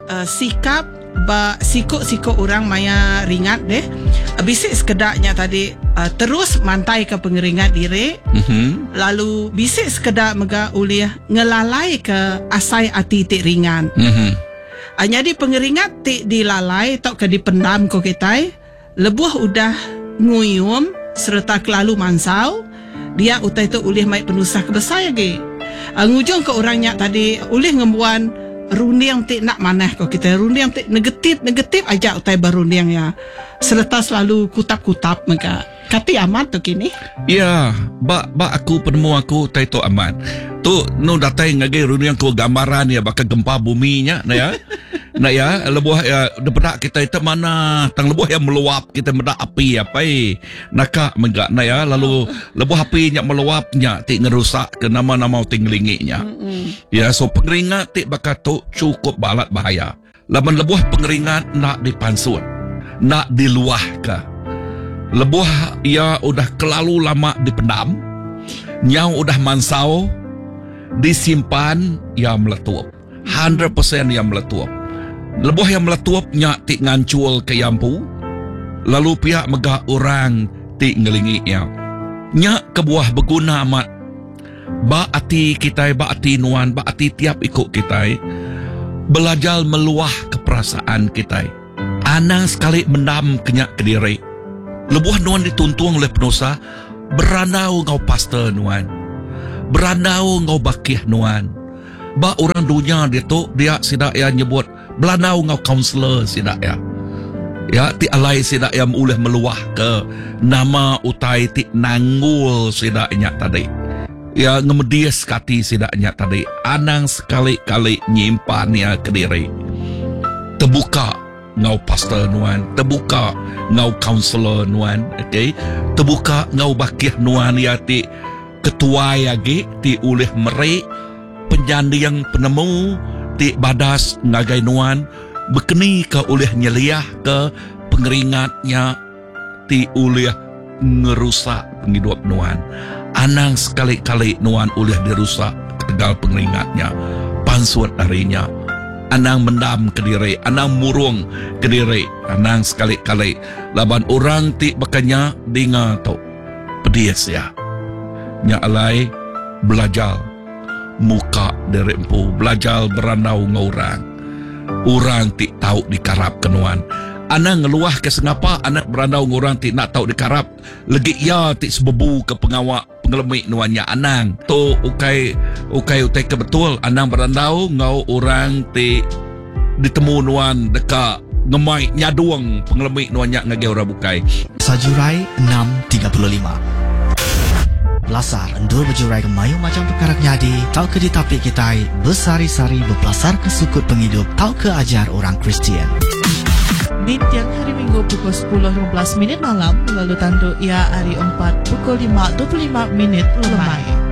sikap sikut orang maya ringat deh. Bisik sekedaknya tadi terus mantai ke pengeringat diri. Lalu bisik sekedar mega ulih ngelalai ke asai ati tik ringan. Jadi pengeringat tik dilalai tok ke dipendam ko kitai. Lebuh udah nguyum serta kelalu mansau. Dia utai tu ulih mai penusah kebesar lagi. Ngujung ke orangnya tadi ulih ngembuan rundiang tik nak maneh kau kita rundiang tik negatif aja utai barundiang ya serta selalu kutap mereka kati amat tu kini ya ba aku penemu aku tai tu amat tu no datai ngagai rundiang ko gambaran ya bakal gempa buminya nah ya nah ya lebuh ya depada kita itu mana tang lebuh yang meluap kita meda api apa naka menggak nah ya lalu lebuh apinya meluapnya tik ngerusak ke nama-nama tinglinginya ya so pengeringat tik bakal tu cukup balat bahaya laban lebuh pengeringat nak dipansun nak diluah ke lebuh ya udah kelalu lama dipendam nyau udah mansau disimpan ya meletup 100% yang meletup. Lebuh yang meletup nyak tik ngancul ke yampu. Lalu pihak megah orang tik ngelingi yang nyak kebuah berguna amat. Ba ati kita, ba ati nuan, ba ati tiap ikut kita. Belajar meluah keperasaan kita. Anang sekali mendam kenyak ke diri. Lebuh nuan dituntung oleh penusa. Beranau ngau pastor nuan. Beranau ngau bakih nuan. Ba orang dunia dia tu dia sidak ya nyebut belanau ngau kaunselor sidak ya. Ya ti alai sidak yang uleh meluah ke nama utai ti nanggul sidaknya tadi. Ya ngemedias kati sidaknya tadi. Anang sekali-kali nyimpan ya ke diri. Terbuka ngau pastor nuan, terbuka ngau kaunselor nuan, okey. Terbuka ngau bakih nuan ya ti ketua yagi ti uleh merek penjandi yang penemu ti badas ngagai nuan berkeni ke oleh nyeliah ke pengeringatnya ti oleh ngerusak penghidup nuan anang sekali-kali nuan oleh dirusak tegal pengeringatnya pansuat darinya anang mendam ke diri anang murung ke diri anang sekali-kali laban orang ti bakanya dengar tau pedias ya nya alai belajar muka dari empu belajar beranau ngorang orang tik tahu dikarap kenuan anak ngeluah ke sengapa anak beranau ngorang tik nak tahu dikarap lagi ya tik sebebu ke pengawak pengelemik nuannya anang tu ukai ke betul anang beranau ngau orang tik ditemu nuan dekat ngemai nyaduang pengelemik nuannya ngage orang bukai Sajurai 6.35 Belasar endur berjurai ke mayu macam perkara nyadi tau ke di tapik kita bersari-sari berpelasar ke sukut penghidup tau ke ajar orang Kristian di tiang hari Minggu pukul 10.15 malam lalu tandu ia hari 4 pukul 5.25 lemai